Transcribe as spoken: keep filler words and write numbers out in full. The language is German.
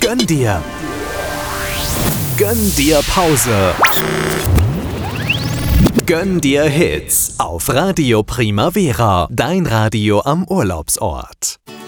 Gönn dir! Gönn dir Pause! Gönn dir Hits auf Radio Primavera, dein Radio am Urlaubsort.